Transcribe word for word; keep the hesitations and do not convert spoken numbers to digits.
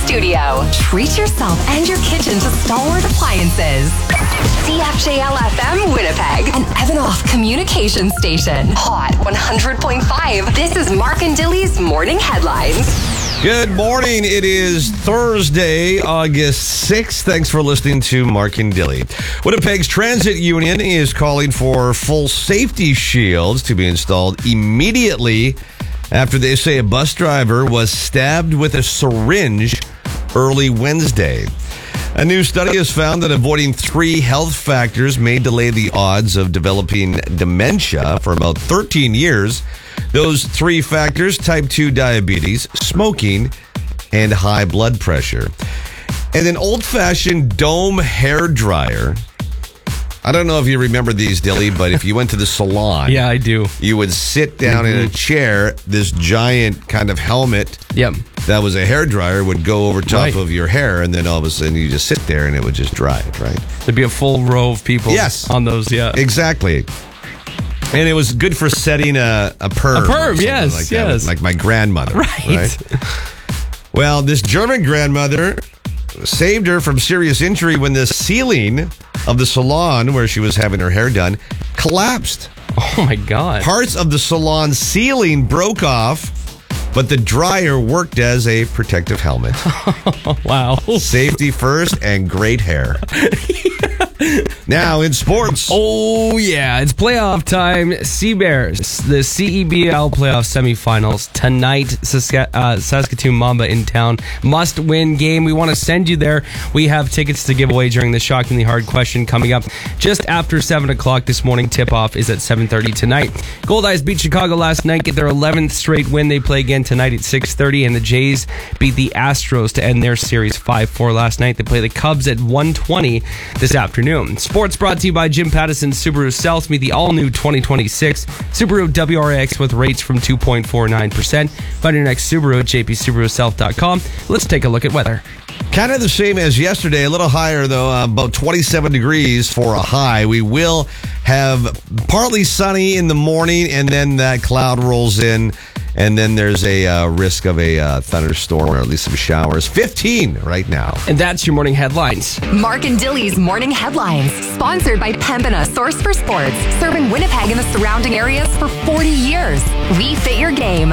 studio. Treat yourself and your kitchen to Stalwart Appliances. C F J L F M Winnipeg, an Evanoff communication station. Hot one hundred point five. This is Mark and Dilly's Morning Headlines. Good morning. It is Thursday, August sixth. Thanks for listening to Mark and Dilly. Winnipeg's Transit Union is calling for full safety shields to be installed immediately after they say a bus driver was stabbed with a syringe early Wednesday. A new study has found that avoiding three health factors may delay the odds of developing dementia for about thirteen years. Those three factors: type two diabetes, smoking, and high blood pressure. And an old-fashioned dome hair dryer. I don't know if you remember these, Dilly, but if you went to the salon, yeah, I do. You would sit down mm-hmm. in a chair. This giant kind of helmet yep. that was a hair dryer would go over top right. of your hair, and then all of a sudden you just sit there and it would just dry it, right? There'd be a full row of people yes. on those, yeah. Exactly. And it was good for setting a, a perm. A perm, yes, like yes. That, like my grandmother. Right. right. Well, this German grandmother saved her from serious injury when the ceiling of the salon where she was having her hair done collapsed. Oh, my God. Parts of the salon ceiling broke off, but the dryer worked as a protective helmet. Wow. Safety first and great hair. Now in sports. Oh, yeah. It's playoff time. Sea-Bears, the C E B L playoff semifinals. Tonight, Sask- uh, Saskatoon Mamba in town. Must-win game. We want to send you there. We have tickets to give away during the Shockingly Hard question coming up just after seven o'clock this morning. Tip-off is at seven thirty tonight. Gold Eyes beat Chicago last night, get their eleventh straight win. They play again tonight at six thirty, and the Jays beat the Astros to end their series five four last night. They play the Cubs at one twenty this afternoon. Sports brought to you by Jim Pattison Subaru South. Meet the all-new twenty twenty-six Subaru W R X with rates from two point four nine percent. Find your next Subaru at j p subaru south dot com. Let's take a look at weather. Kind of the same as yesterday, a little higher though, uh, about twenty-seven degrees for a high. We will have partly sunny in the morning, and then that cloud rolls in, and then there's a uh, risk of a uh, thunderstorm or at least some showers. fifteen right now. And that's your morning headlines. Mark and Dilly's Morning Headlines, sponsored by Pembina Source for Sports, serving Winnipeg and the surrounding areas for forty years. We fit your game.